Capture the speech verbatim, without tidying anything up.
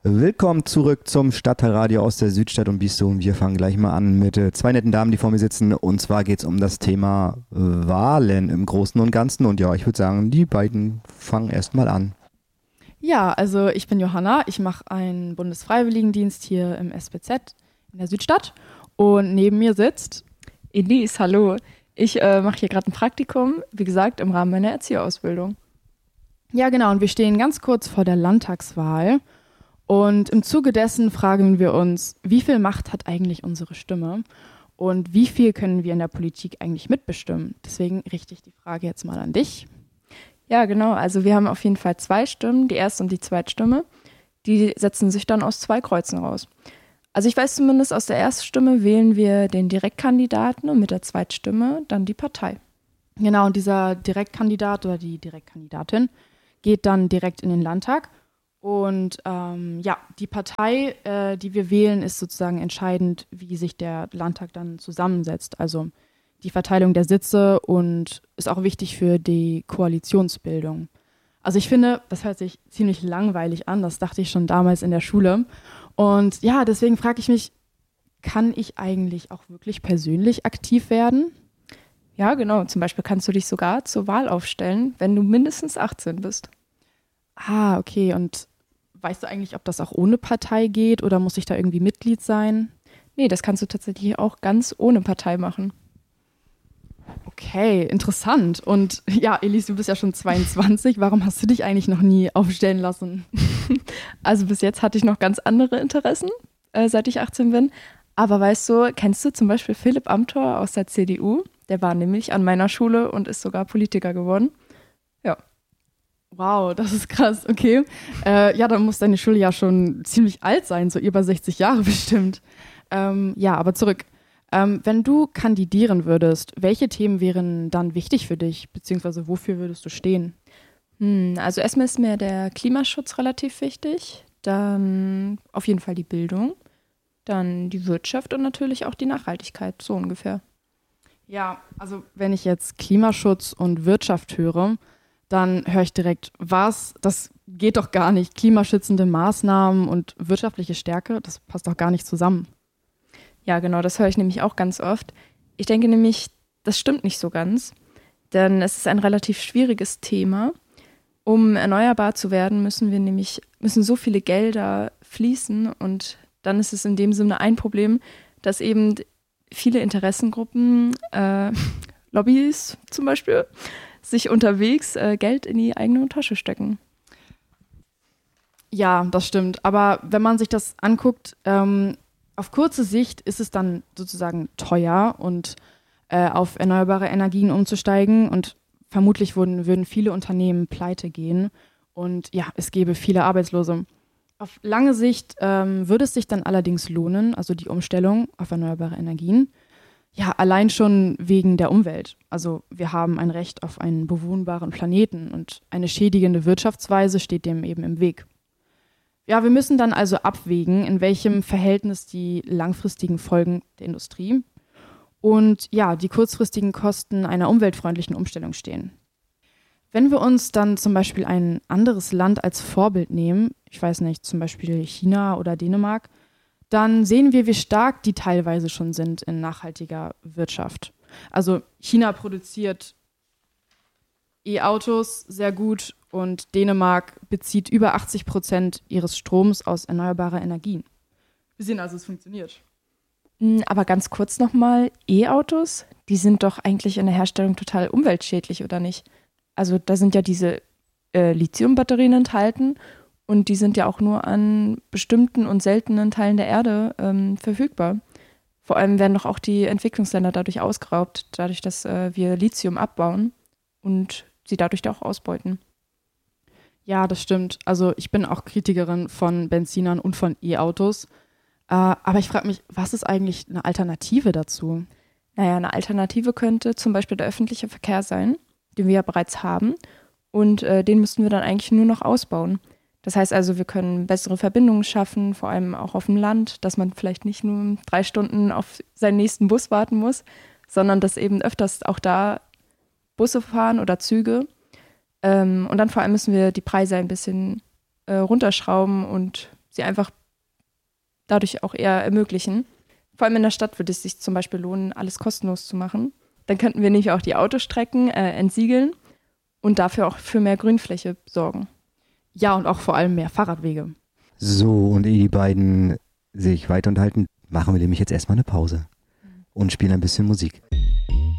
Willkommen zurück zum Stadtteilradio aus der Südstadt und Bistro. Und wir fangen gleich mal an mit äh, zwei netten Damen, die vor mir sitzen. Und zwar geht es um das Thema äh, Wahlen im Großen und Ganzen. Und ja, ich würde sagen, die beiden fangen erst mal an. Ja, also ich bin Johanna. Ich mache einen Bundesfreiwilligendienst hier im S B Z in der Südstadt. Und neben mir sitzt Elise, hallo. Ich äh, mache hier gerade ein Praktikum, wie gesagt, im Rahmen meiner Erzieherausbildung. Ja, genau. Und wir stehen ganz kurz vor der Landtagswahl. Und im Zuge dessen fragen wir uns, wie viel Macht hat eigentlich unsere Stimme und wie viel können wir in der Politik eigentlich mitbestimmen? Deswegen richte ich die Frage jetzt mal an dich. Ja, genau. Also wir haben auf jeden Fall zwei Stimmen, die Erst- und die Zweitstimme. Die setzen sich dann aus zwei Kreuzen raus. Also ich weiß zumindest, aus der Erststimme wählen wir den Direktkandidaten und mit der Zweitstimme dann die Partei. Genau, und dieser Direktkandidat oder die Direktkandidatin geht dann direkt in den Landtag. Und ähm, ja, die Partei, äh, die wir wählen, ist sozusagen entscheidend, wie sich der Landtag dann zusammensetzt. Also die Verteilung der Sitze und ist auch wichtig für die Koalitionsbildung. Also ich finde, das hört sich ziemlich langweilig an, das dachte ich schon damals in der Schule. Und ja, deswegen frage ich mich, kann ich eigentlich auch wirklich persönlich aktiv werden? Ja, genau. Zum Beispiel kannst du dich sogar zur Wahl aufstellen, wenn du mindestens achtzehn bist. Ah, okay. Und weißt du eigentlich, ob das auch ohne Partei geht oder muss ich da irgendwie Mitglied sein? Nee, das kannst du tatsächlich auch ganz ohne Partei machen. Okay, interessant. Und ja, Elise, du bist ja schon zweiundzwanzig. Warum hast du dich eigentlich noch nie aufstellen lassen? Also bis jetzt hatte ich noch ganz andere Interessen, äh, seit ich achtzehn bin. Aber weißt du, kennst du zum Beispiel Philipp Amthor aus der C D U? Der war nämlich an meiner Schule und ist sogar Politiker geworden. Ja. Wow, das ist krass, okay. Äh, ja, dann muss deine Schule ja schon ziemlich alt sein, so über sechzig Jahre bestimmt. Ähm, ja, aber zurück. Ähm, wenn du kandidieren würdest, welche Themen wären dann wichtig für dich, beziehungsweise wofür würdest du stehen? Hm, also erstmal ist mir der Klimaschutz relativ wichtig, dann auf jeden Fall die Bildung, dann die Wirtschaft und natürlich auch die Nachhaltigkeit, so ungefähr. Ja, also wenn ich jetzt Klimaschutz und Wirtschaft höre, dann höre ich direkt, was, das geht doch gar nicht. Klimaschützende Maßnahmen und wirtschaftliche Stärke, das passt doch gar nicht zusammen. Ja, genau, das höre ich nämlich auch ganz oft. Ich denke nämlich, das stimmt nicht so ganz, denn es ist ein relativ schwieriges Thema. Um erneuerbar zu werden, müssen wir nämlich, müssen so viele Gelder fließen und dann ist es in dem Sinne ein Problem, dass eben viele Interessengruppen, äh, Lobbys zum Beispiel, sich unterwegs äh, Geld in die eigene Tasche stecken. Ja, das stimmt. Aber wenn man sich das anguckt, ähm, auf kurze Sicht ist es dann sozusagen teuer und äh, auf erneuerbare Energien umzusteigen und vermutlich würden, würden viele Unternehmen pleite gehen und ja, es gäbe viele Arbeitslose. Auf lange Sicht ähm, würde es sich dann allerdings lohnen, also die Umstellung auf erneuerbare Energien. Ja, allein schon wegen der Umwelt. Also wir haben ein Recht auf einen bewohnbaren Planeten und eine schädigende Wirtschaftsweise steht dem eben im Weg. Ja, wir müssen dann also abwägen, in welchem Verhältnis die langfristigen Folgen der Industrie und ja, die kurzfristigen Kosten einer umweltfreundlichen Umstellung stehen. Wenn wir uns dann zum Beispiel ein anderes Land als Vorbild nehmen, ich weiß nicht, zum Beispiel China oder Dänemark, dann sehen wir, wie stark die teilweise schon sind in nachhaltiger Wirtschaft. Also China produziert E-Autos sehr gut und Dänemark bezieht über achtzig Prozent ihres Stroms aus erneuerbarer Energien. Wir sehen also, es funktioniert. Aber ganz kurz nochmal, E-Autos, die sind doch eigentlich in der Herstellung total umweltschädlich, oder nicht? Also da sind ja diese äh, Lithiumbatterien enthalten und die sind ja auch nur an bestimmten und seltenen Teilen der Erde ähm, verfügbar. Vor allem werden doch auch die Entwicklungsländer dadurch ausgeraubt, dadurch, dass äh, wir Lithium abbauen und sie dadurch auch ausbeuten. Ja, das stimmt. Also ich bin auch Kritikerin von Benzinern und von E-Autos. Äh, aber ich frage mich, was ist eigentlich eine Alternative dazu? Naja, eine Alternative könnte zum Beispiel der öffentliche Verkehr sein, den wir ja bereits haben. Und äh, den müssten wir dann eigentlich nur noch ausbauen. Das heißt also, wir können bessere Verbindungen schaffen, vor allem auch auf dem Land, dass man vielleicht nicht nur drei Stunden auf seinen nächsten Bus warten muss, sondern dass eben öfters auch da Busse fahren oder Züge. Ähm, und dann vor allem müssen wir die Preise ein bisschen äh, runterschrauben und sie einfach dadurch auch eher ermöglichen. Vor allem in der Stadt würde es sich zum Beispiel lohnen, alles kostenlos zu machen. Dann könnten wir nämlich auch die Autostrecken äh, entsiegeln und dafür auch für mehr Grünfläche sorgen. Ja, und auch vor allem mehr Fahrradwege. So, und ehe die beiden sich weiter unterhalten, machen wir nämlich jetzt erstmal eine Pause und spielen ein bisschen Musik.